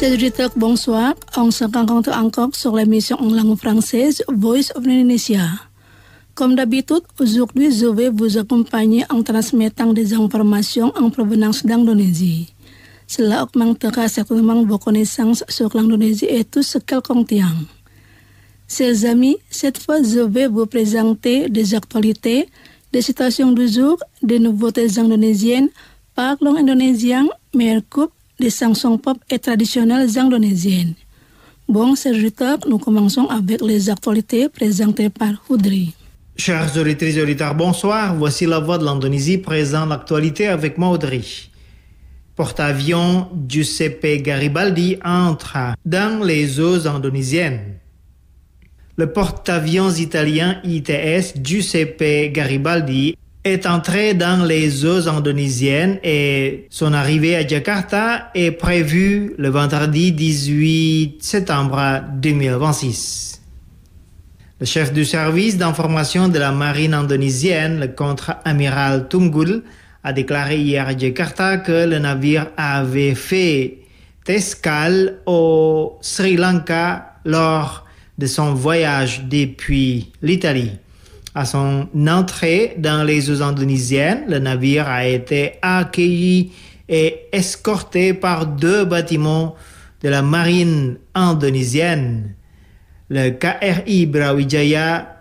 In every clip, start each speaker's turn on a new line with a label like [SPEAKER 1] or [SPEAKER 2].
[SPEAKER 1] Chers auditeurs, bonsoir. On se rencontre encore sur l'émission en langue française Voice of Indonesia. Comme d'habitude, aujourd'hui, je vais vous accompagner en transmettant des informations en provenance d'Indonésie. Cela augmentera certainement vos connaissances sur l'Indonésie et tout ce qu'elle contient. Chers amis, cette fois, je vais vous présenter des actualités, des citations du jour, des nouveautés indonésiennes, parlons indonésien, meilleure coupe, des chansons pop et traditionnelles indonésiennes. Bon, chers auditeurs, nous commençons avec les actualités présentées par Houdri.
[SPEAKER 2] Chers auditrices et auditeurs, bonsoir. Voici la voix de l'Indonésie présente l'actualité avec moi, Audrey. Porte-avions Giuseppe Garibaldi entre dans les eaux indonésiennes. Le porte-avions italien ITS Giuseppe Garibaldi est entré dans les eaux indonésiennes et son arrivée à Jakarta est prévue le vendredi 18 septembre 2026. Le chef du service d'information de la marine indonésienne, le contre-amiral Tunggul, a déclaré hier à Jakarta que le navire avait fait escale au Sri Lanka lors de son voyage depuis l'Italie. À son entrée dans les eaux indonésiennes, le navire a été accueilli et escorté par 2 bâtiments de la marine indonésienne, le KRI Brawijaya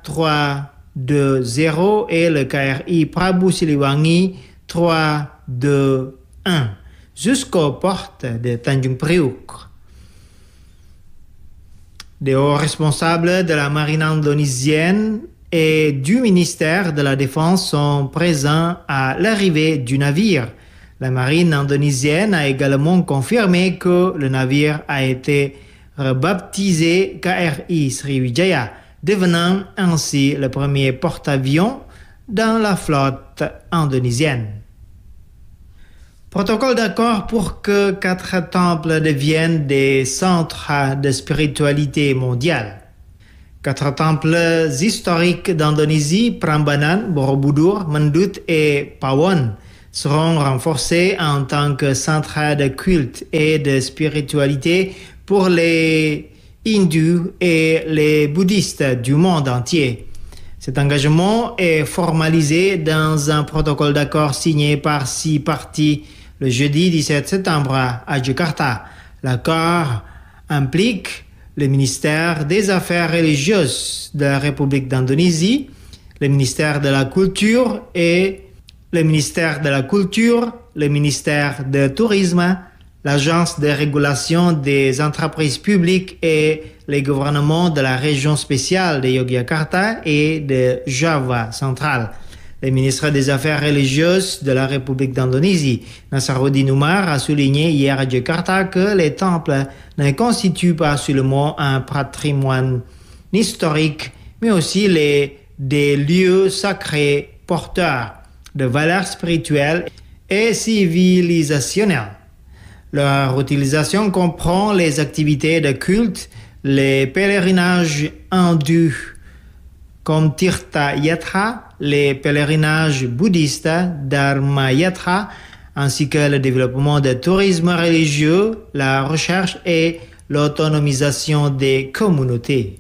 [SPEAKER 2] 320 et le KRI Prabu Siliwangi 321, jusqu'aux portes de Tanjung Priok. Des hauts responsables de la marine indonésienne et du ministère de la Défense sont présents à l'arrivée du navire. La marine indonésienne a également confirmé que le navire a été rebaptisé KRI Sriwijaya, devenant ainsi le premier porte-avions dans la flotte indonésienne. Protocole d'accord pour que 4 temples deviennent des centres de spiritualité mondiale. 4 temples historiques d'Indonésie, Prambanan, Borobudur, Mendut et Pawon, seront renforcés en tant que centres de culte et de spiritualité pour les hindous et les bouddhistes du monde entier. Cet engagement est formalisé dans un protocole d'accord signé par 6 parties le jeudi 17 septembre à Jakarta. L'accord implique le ministère des Affaires religieuses de la République d'Indonésie, le ministère de la Culture et le ministère de la Culture, le ministère du Tourisme, l'Agence de régulation des entreprises publiques et les gouvernements de la région spéciale de Yogyakarta et de Java central. Le ministre des Affaires religieuses de la République d'Indonésie, Nasaruddin Umar, a souligné hier à Jakarta que les temples ne constituent pas seulement un patrimoine historique, mais aussi des lieux sacrés porteurs de valeurs spirituelles et civilisationnelles. Leur utilisation comprend les activités de culte, les pèlerinages hindous comme Tirtha Yatra, les pèlerinages bouddhistes Dharma Yatra, ainsi que le développement du tourisme religieux, la recherche et l'autonomisation des communautés.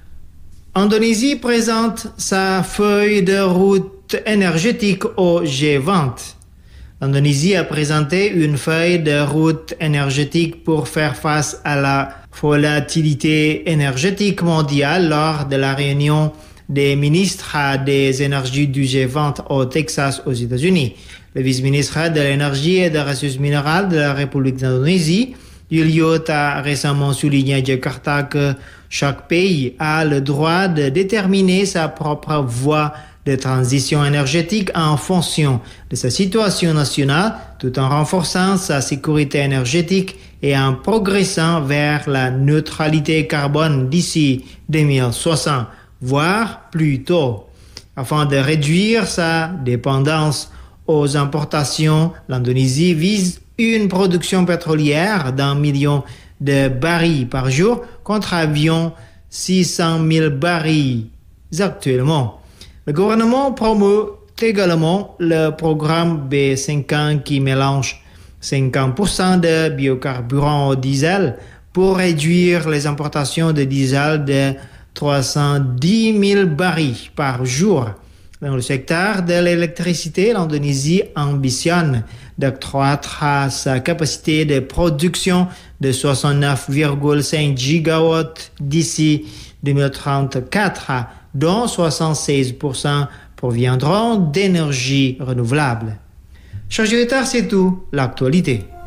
[SPEAKER 2] Indonésie présente sa feuille de route énergétique au G20. L'Indonésie a présenté une feuille de route énergétique pour faire face à la volatilité énergétique mondiale lors de la réunion des ministres des énergies du G20 au Texas, aux États-Unis. Le vice-ministre de l'énergie et des ressources minérales de la République d'Indonésie, Yuliot, a récemment souligné à Jakarta que chaque pays a le droit de déterminer sa propre voie de transition énergétique en fonction de sa situation nationale, tout en renforçant sa sécurité énergétique et en progressant vers la neutralité carbone d'ici 2060. Voire plus tôt. Afin de réduire sa dépendance aux importations, l'Indonésie vise une production pétrolière d'1 million de barils par jour contre environ 600 000 barils actuellement. Le gouvernement promeut également le programme B50 qui mélange 50% de biocarburants au diesel pour réduire les importations de diesel de 310 000 barils par jour. Dans le secteur de l'électricité, l'Indonésie ambitionne d'accroître sa capacité de production de 69,5 gigawatts d'ici 2034, dont 76% proviendront d'énergie renouvelable. Chers auditeurs, c'est tout l'actualité.